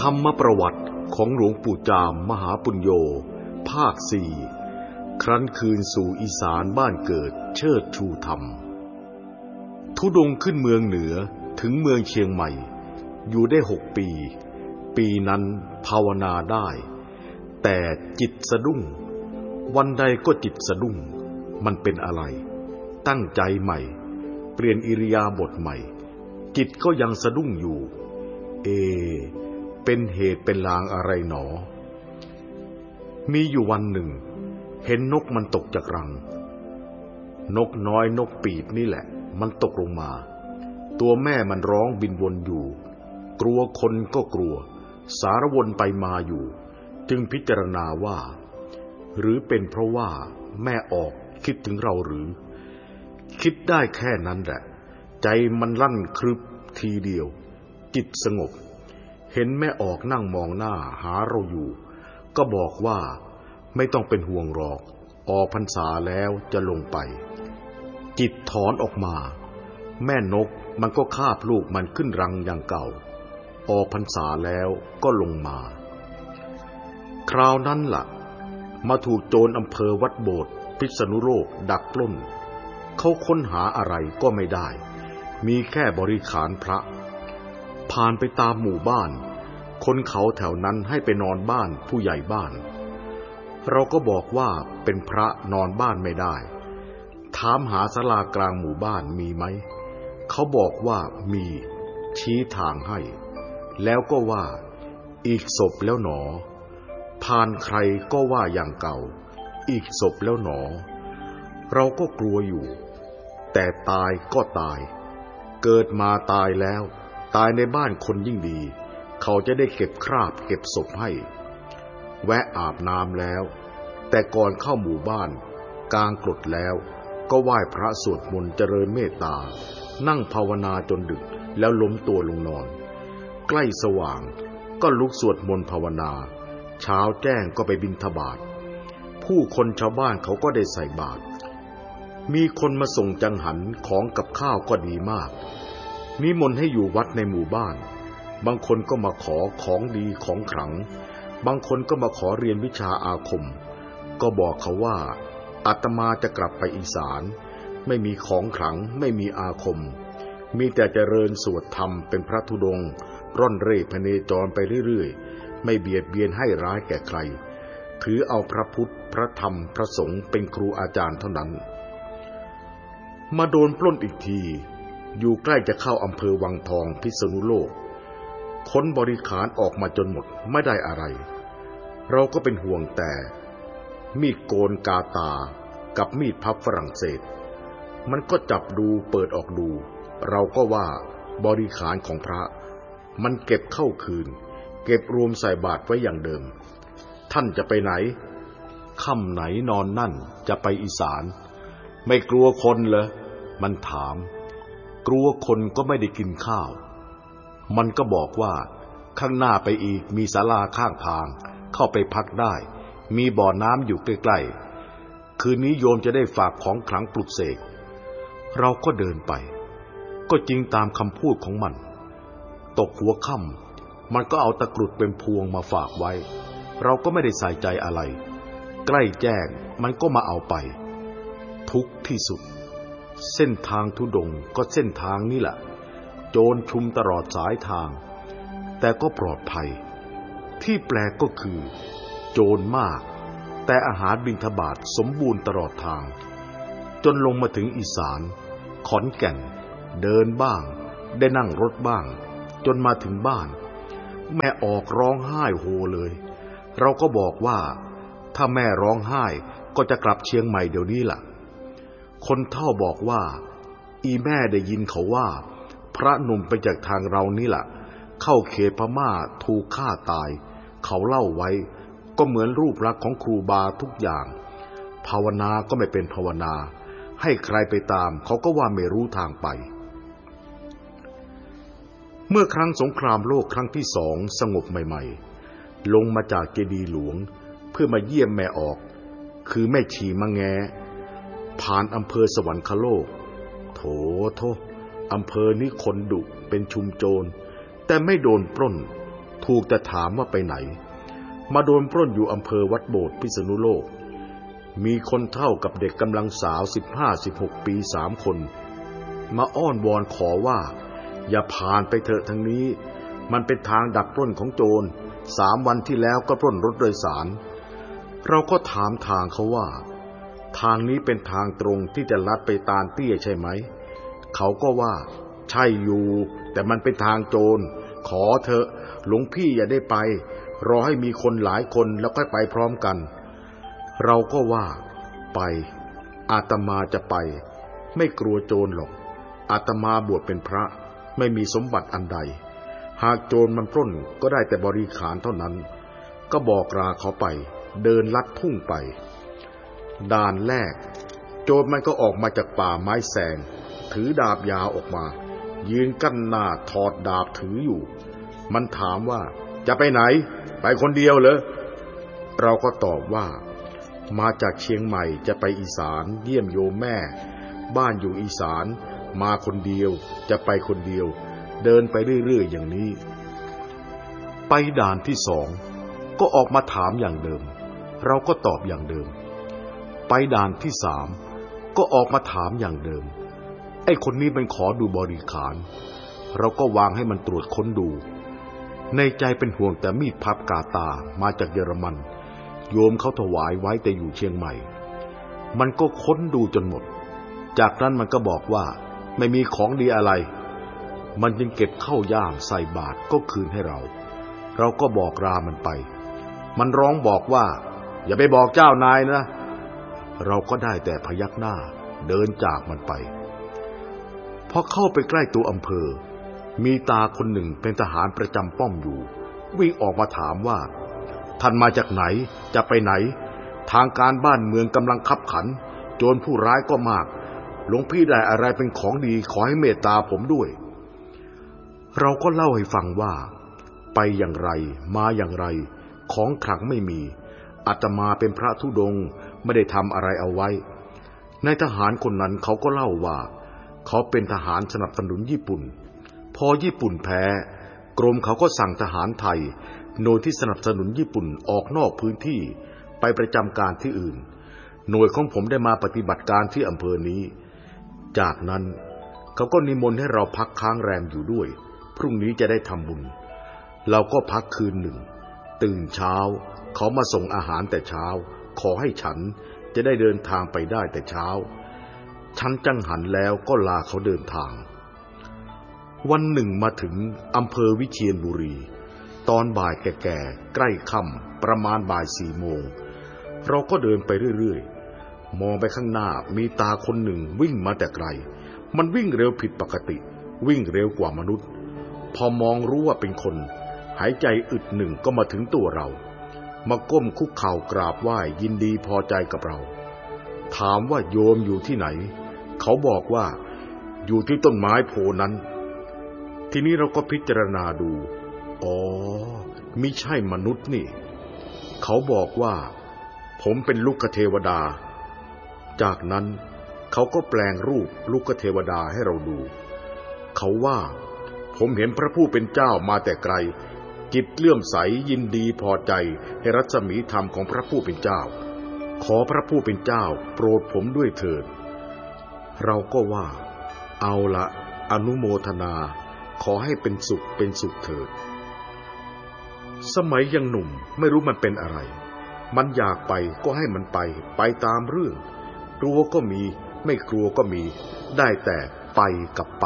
ธรรมประวัติของหลวงปู่จามมหาปุญโญภาค 4 ครั้นคืนสู่อีสานบ้านเกิดเชิดชูธรรมธุดงค์ขึ้นเมืองเหนือถึงเมืองเชียงใหม่อยู่ได้6 ปีปีนั้นภาวนาได้แต่จิตสะดุ้งวันใดก็จิตสะดุ้งมันเป็นอะไรตั้งใจใหม่เปลี่ยนอิริยาบถใหม่จิตก็ยังสะดุ้งอยู่เป็นเหตุเป็นลางอะไรหนอมีอยู่วันหนึ่งเห็นนกมันตกจากรังนกน้อยนกปีบนี่แหละมันตกลงมาตัวแม่มันร้องบินวนอยู่กลัวคนก็กลัวสารวนไปมาอยู่จึงพิจารณาว่าหรือเป็นเพราะว่าแม่ออกคิดถึงเราหรือคิดได้แค่นั้นแหละใจมันลั่นครึบทีเดียวจิตสงบเห็นแม่ออกนั่งมองหน้าหาเราอยู่ก็บอกว่าไม่ต้องเป็นห่วงหรอกออกพรรษาแล้วจะลงไปจิตถอนออกมาแม่นกมันก็คาบลูกมันขึ้นรังอย่างเก่าออกพรรษาแล้วก็ลงมาคราวนั้นล่ะมาถูกโจรอำเภอวัดโบสถ์พิษณุโลกดักปล้นเขาค้นหาอะไรก็ไม่ได้มีแค่บริขารพระผ่านไปตามหมู่บ้านคนเขาแถวนั้นให้ไปนอนบ้านผู้ใหญ่บ้านเราก็บอกว่าเป็นพระนอนบ้านไม่ได้ถามหาศาลากลางหมู่บ้านมีไหมเขาบอกว่ามีชี้ทางให้แล้วก็ว่าอีกศพแล้วหนอผ่านใครก็ว่าอย่างเก่าอีกศพแล้วหนอเราก็กลัวอยู่แต่ตายก็ตายเกิดมาตายแล้วตายในบ้านคนยิ่งดีเขาจะได้เก็บคราบเก็บศพให้แวะอาบน้ำแล้วแต่ก่อนเข้าหมู่บ้านกลางกรดแล้วก็ไหว้พระสวดมนต์เจริญเมตตานั่งภาวนาจนดึกแล้วล้มตัวลงนอนใกล้สว่างก็ลุกสวดมนต์ภาวนาเช้าแจ้งก็ไปบิณฑบาตผู้คนชาวบ้านเขาก็ได้ใส่บาตรมีคนมาส่งจังหันของกับข้าวก็ดีมากนิมนต์ให้อยู่วัดในหมู่บ้านบางคนก็มาขอของดีของขลังบางคนก็มาขอเรียนวิชาอาคมก็บอกเขาว่าอาตมาจะกลับไปอีสานไม่มีของขลังไม่มีอาคมมีแต่เจริญสวดธรรมเป็นพระธุดงค์ร่อนเร่พเนจรไปเรื่อยๆไม่เบียดเบียนให้ร้ายแก่ใครถือเอาพระพุทธพระธรรมพระสงฆ์เป็นครูอาจารย์เท่านั้นมาโดนปล้นอีกทีอยู่ใกล้จะเข้าอำเภอวังทองพิษณุโลกค้นบริขารออกมาจนหมดไม่ได้อะไรเราก็เป็นห่วงแต่มีดโกนกาตากับมีดพับฝรั่งเศสมันก็จับดูเปิดออกดูเราก็ว่าบริขารของพระมันเก็บเข้าคืนเก็บรวมใส่บาตรไว้อย่างเดิมท่านจะไปไหนค่ำไหนนอนนั่นจะไปอีสานไม่กลัวคนเหรอมันถามกลัวคนก็ไม่ได้กินข้าวมันก็บอกว่าข้างหน้าไปอีกมีศาลาข้างทางเข้าไปพักได้มีบ่อน้ำอยู่ใกล้ๆคืนนี้โยมจะได้ฝากของขลังปลุกเสกเราก็เดินไปก็จริงตามคำพูดของมันตกหัวค่ำมันก็เอาตะกรุดเป็นพวงมาฝากไว้เราก็ไม่ได้ใส่ใจอะไรใกล้แจ้งมันก็มาเอาไปทุกข์ที่สุดเส้นทางธุดงค์ก็เส้นทางนี้แหละโจรชุมตลอดสายทางแต่ก็ปลอดภัยที่แปลกก็คือโจรมากแต่อาหารบิณฑบาตสมบูรณ์ตลอดทางจนลงมาถึงอีสานขอนแก่นเดินบ้างได้นั่งรถบ้างจนมาถึงบ้านแม่ออกร้องไห้โฮเลยเราก็บอกว่าถ้าแม่ร้องไห้ก็จะกลับเชียงใหม่เดี๋ยวนี้ล่ะคนเฒ่าบอกว่าอีแม่ได้ยินเขาว่าพระหนุ่มไปจากทางเรานี่ล่ะเข้าเขตพม่าถูกฆ่าตายเขาเล่าไว้ก็เหมือนรูปลักษณ์ของครูบาทุกอย่างภาวนาก็ไม่เป็นภาวนาให้ใครไปตามเขาก็ว่าไม่รู้ทางไปเมื่อครั้งสงครามโลกครั้งที่2สงบใหม่ๆลงมาจากเจดีย์หลวงเพื่อมาเยี่ยมแม่ออกคือแม่ชีมะแงผ่านอำเภอสวรรคโลกโถอำเภอนี้คนดุเป็นชุมโจรแต่ไม่โดนปล้นถูกแต่ถามว่าไปไหนมาโดนปล้นอยู่อำเภอวัดโบสถ์พิษณุโลกมีคนเฒ่ากับเด็กกำลังสาว15-16 ปี3 คนมาอ้อนวอนขอว่าอย่าผ่านไปเถอะทางนี้มันเป็นทางดักปล้นของโจร3 วันที่แล้วก็ปล้นรถโดยสารเราก็ถามทางเขาว่าทางนี้เป็นทางตรงที่จะลัดไปตาลเตี้ยใช่ไหมเขาก็ว่าใช่อยู่แต่มันเป็นทางโจรขอเถอะหลวงพี่อย่าได้ไปรอให้มีคนหลายคนแล้วค่อยไปพร้อมกันเราก็ว่าไปอาตมาจะไปไม่กลัวโจรหรอกอาตมาบวชเป็นพระไม่มีสมบัติอันใดหากโจรมันปล้นก็ได้แต่บริขารเท่านั้นก็บอกลาเขาไปเดินลัดทุ่งไปด่านแรกโจรมันก็ออกมาจากป่าไม้แสงถือดาบยาวออกมายืนกั้นหน้าถอดดาบถืออยู่มันถามว่าจะไปไหนไปคนเดียวเหรอเราก็ตอบว่ามาจากเชียงใหม่จะไปอีสานเยี่ยมโยมแม่บ้านอยู่อีสานมาคนเดียวจะไปคนเดียวเดินไปเรื่อยๆอย่างนี้ไปด่านที่2ก็ออกมาถามอย่างเดิมเราก็ตอบอย่างเดิมไปด่านที่3ก็ออกมาถามอย่างเดิมไอ้คนนี้มันขอดูบริขารเราก็วางให้มันตรวจค้นดูในใจเป็นห่วงแต่มีดพับกาตามาจากเยอรมันโยมเขาถวายไว้แต่อยู่เชียงใหม่มันก็ค้นดูจนหมดจากนั้นมันก็บอกว่าไม่มีของดีอะไรมันจึงเก็บเข้าย่ามใส่บาตรก็คืนให้เราก็บอกลามันไปมันร้องบอกว่าอย่าไปบอกเจ้านายนะเราก็ได้แต่พยักหน้าเดินจากมันไปพอเข้าไปใกล้ตัวอำเภอมีตาคนหนึ่งเป็นทหารประจำป้อมอยู่วิ่งออกมาถามว่าท่านมาจากไหนจะไปไหนทางการบ้านเมืองกำลังคับขันโจรผู้ร้ายก็มากหลวงพี่ได้อะไรเป็นของดีขอให้เมตตาผมด้วยเราก็เล่าให้ฟังว่าไปอย่างไรมาอย่างไรของขลังไม่มีอาตมาเป็นพระธุดงค์ไม่ได้ทำอะไรเอาไว้นายทหารคนนั้นเขาก็เล่าว่าเขาเป็นทหารสนับสนุนญี่ปุ่นพอญี่ปุ่นแพ้กรมเขาก็สั่งทหารไทยหน่วยที่สนับสนุนญี่ปุ่นออกนอกพื้นที่ไปประจำการที่อื่นหน่วยของผมได้มาปฏิบัติการที่อำเภอนี้จากนั้นเขาก็นิมนต์ให้เราพักค้างแรมอยู่ด้วยพรุ่งนี้จะได้ทำบุญเราก็พักคืนหนึ่งตื่นเช้าเขามาส่งอาหารแต่เช้าขอให้ฉันจะได้เดินทางไปได้แต่เช้าฉันจังหันแล้วก็ลาเขาเดินทางวันหนึ่งมาถึงอำเภอวิเชียรบุรีตอนบ่ายแก่ๆใกล้ค่ำประมาณบ่าย4 โมงเราก็เดินไปเรื่อยๆมองไปข้างหน้ามีตาคนหนึ่งวิ่งมาแต่ไกลมันวิ่งเร็วผิดปกติวิ่งเร็วกว่ามนุษย์พอมองรู้ว่าเป็นคนหายใจอึดหนึ่งก็มาถึงตัวเรามาก้มคุกเข่ากราบไหว้ยินดีพอใจกับเราถามว่าโยมอยู่ที่ไหนเขาบอกว่าอยู่ที่ต้นไม้โพนั้นทีนี้เราก็พิจารณาดูอ๋อมิใช่มนุษย์นี่เขาบอกว่าผมเป็นลูกเทวดาจากนั้นเขาก็แปลงรูปลูกเทวดาให้เราดูเขาว่าผมเห็นพระผู้เป็นเจ้ามาแต่ไกลจิตเลื่อมใสยินดีพอใจให้รัศมีธรรมของพระผู้เป็นเจ้าขอพระผู้เป็นเจ้าโปรดผมด้วยเถิดเราก็ว่าเอาละอนุโมทนาขอให้เป็นสุขเถิดสมัยยังหนุ่มไม่รู้มันเป็นอะไรมันอยากไปก็ให้มันไปตามเรื่องกลัวก็มีไม่กลัวก็มีได้แต่ไปกับไป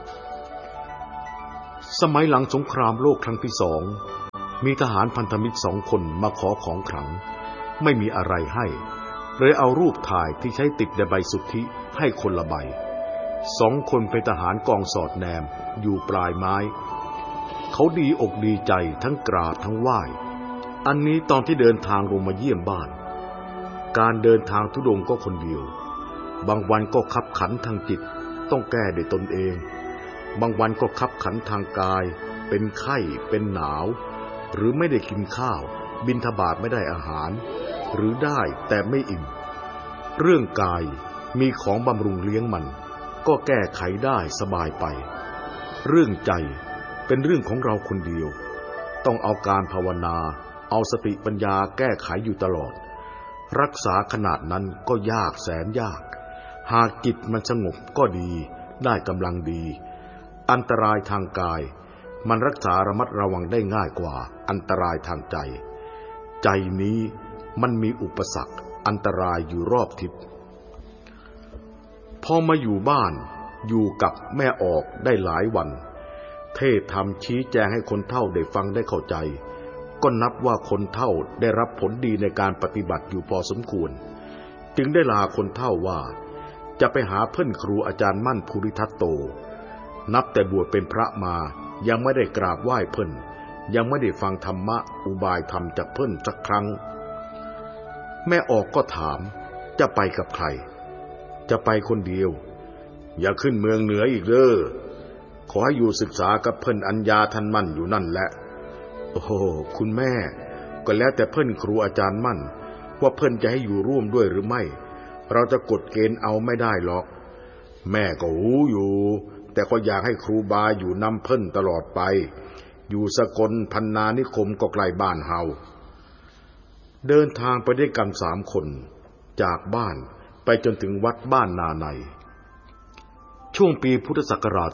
สมัยหลังสงครามโลกครั้งที่2มีทหารพันธมิตร2 คนมาขอของขลังไม่มีอะไรให้เลยเอารูปถ่ายที่ใช้ติดในใบสุทธิให้คนละใบ2 คนเป็นทหารกองสอดแนมอยู่ปลายไม้เขาดีอกดีใจทั้งกราบทั้งไหว้อันนี้ตอนที่เดินทางลงมาเยี่ยมบ้านการเดินทางธุดงค์ก็คนเดียวบางวันก็คับขันทางจิตต้องแก้ด้วยตนเองบางวันก็คับขันทางกายเป็นไข้เป็นหนาวหรือไม่ได้กินข้าวบิณฑบาตไม่ได้อาหารหรือได้แต่ไม่อิ่มเรื่องกายมีของบำรุงเลี้ยงมันก็แก้ไขได้สบายไปเรื่องใจเป็นเรื่องของเราคนเดียวต้องเอาการภาวนาเอาสติปัญญาแก้ไขอยู่ตลอดรักษาขนาดนั้นก็ยากแสนยากหากจิตมันสงบก็ดีได้กำลังดีอันตรายทางกายมันรักษาระมัดระวังได้ง่ายกว่าอันตรายทางใจใจนี้มันมีอุปสรรคอันตรายอยู่รอบทิศพอมาอยู่บ้านอยู่กับแม่ออกได้หลายวันเทศธรรมชี้แจงให้คนเฒ่าได้ฟังได้เข้าใจก็นับว่าคนเฒ่าได้รับผลดีในการปฏิบัติอยู่พอสมควรจึงได้ลาคนเฒ่าว่าจะไปหาเพื่อนครูอาจารย์มั่นภูริทัตโตนับแต่บวชเป็นพระมายังไม่ได้กราบไหว้เพิ่นยังไม่ได้ฟังธรรมะอุบายธรรมจากเพิ่นสักครั้งแม่ออกก็ถามจะไปกับใครจะไปคนเดียวอย่าขึ้นเมืองเหนืออีกเด้อขอให้อยู่ศึกษากับเพิ่นอัญญาท่านมั่นอยู่นั่นแหละโอ้โหคุณแม่ก็แล้วแต่เพิ่นครูอาจารย์มั่นว่าเพิ่นจะให้อยู่ร่วมด้วยหรือไม่เราจะกดเกณฑ์เอาไม่ได้หรอกแม่ก็รู้อยู่แต่ก็อยากให้ครูบาอยู่นำเพิ่นตลอดไปอยู่สกลพันนานิคมก็ใกล้บ้านเฮาเดินทางไปด้วยกัน3 คนจากบ้านไปจนถึงวัดบ้านนาในช่วงปีพุทธศักราช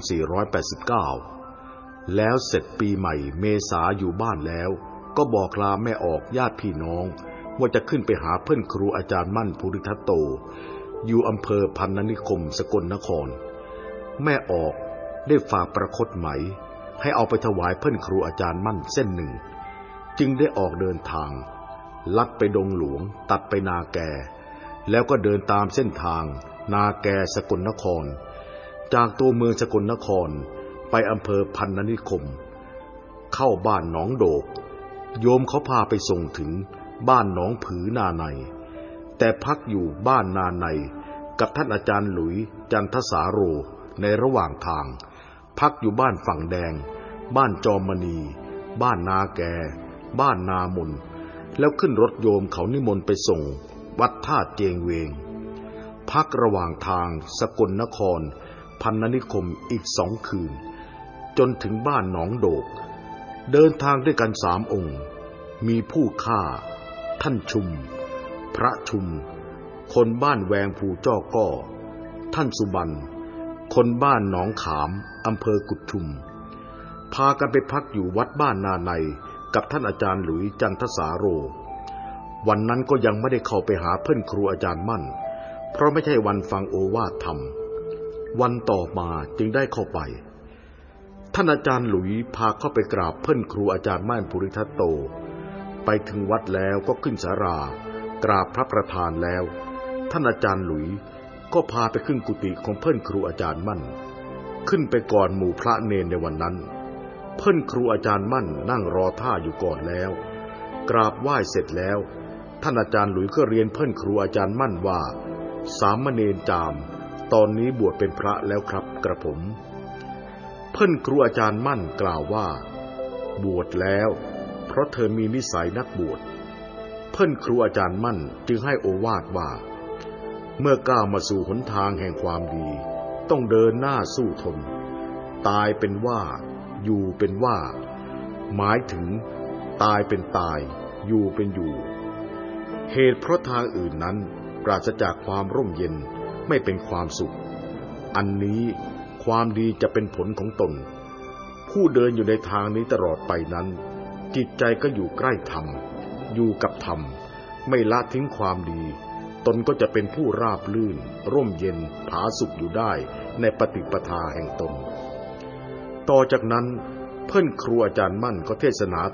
2489 แล้วเสร็จปีใหม่เมษาอยู่บ้านแล้วก็บอกลาแม่ออกญาติพี่น้องว่าจะขึ้นไปหาเพื่อนครูอาจารย์มั่นภูริทัตโตอยู่อำเภอพันนานิคมสกลนครแม่ออกได้ฝากประคตไหมให้เอาไปถวายเพื่อนครูอาจารย์มั่นเส้นหนึ่งจึงได้ออกเดินทางลัดไปดงหลวงตัดไปนาแกแล้วก็เดินตามเส้นทางนาแกสกลนครจากตัวเมืองสกลนครไปอำเภอพันนานิคมเข้าบ้านหนองโดกโยมเขาพาไปส่งถึงบ้านหนองผือนาในแต่พักอยู่บ้านนาในกับท่านอาจารย์หลุยจันทสาโรในระหว่างทางพักอยู่บ้านฝั่งแดงบ้านจอมมณีบ้านนาแกบ้านนามนแล้วขึ้นรถโยมเขานิมนต์ไปส่งวัดท่าเจงเวงพักระหว่างทางสกลนครพันนานิคมอีก2 คืนจนถึงบ้านหนองโดกเดินทางด้วยกัน3 องค์มีผู้ฆ่าท่านชุมพระชุมคนบ้านแวงภูจ้อก้อท่านสุบรรณคนบ้านหนองขามอำเภอกุดชุมพากันไปพักอยู่วัดบ้านนาในกับท่านอาจารย์หลุยจันทสาโรวันนั้นก็ยังไม่ได้เข้าไปหาเพื่อนครูอาจารย์มั่นเพราะไม่ใช่วันฟังโอวาทธรรมวันต่อมาจึงได้เข้าไปท่านอาจารย์หลุยพาเข้าไปกราบเพื่อนครูอาจารย์มั่นภูริทัตโตไปถึงวัดแล้วก็ขึ้นศาลากราบพระประธานแล้วท่านอาจารย์หลุยก็พาไปขึ้นกุฏิของเพื่อนครูอาจารย์มั่นขึ้นไปก่อนหมู่พระเนรในวันนั้นเพื่อนครูอาจารย์มั่นนั่งรอท่าอยู่ก่อนแล้วกราบไหว้เสร็จแล้วท่านอาจารย์หลุยก็เรียนเพื่อนครูอาจารย์มั่นว่าสามเณรจามตอนนี้บวชเป็นพระแล้วครับกระผมเพื่อนครูอาจารย์มั่นกล่าวว่าบวชแล้วเพราะเธอมีนิสัยนักบวชเพื่อนครูอาจารย์มั่นจึงให้โอวาทว่าเมื่อก้าวมาสู่หนทางแห่งความดีต้องเดินหน้าสู้ทนตายเป็นว่าอยู่เป็นว่าหมายถึงตายเป็นตายอยู่เป็นอยู่เหตุเพราะทางอื่นนั้นปราศจากความร่มเย็นไม่เป็นความสุขอันนี้ความดีจะเป็นผลของตนผู้เดินอยู่ในทางนี้ตลอดไปนั้นจิตใจก็อยู่ใกล้ธรรมอยู่กับธรรมไม่ละทิ้งความดีตนก็จะเป็นผู้ราบลื่นร่มเย็นผาสุขอยู่ได้ในปฏิปทาแห่งตนต่อจากนั้นเพื่อนครูอาจารย์มั่นก็เทศนา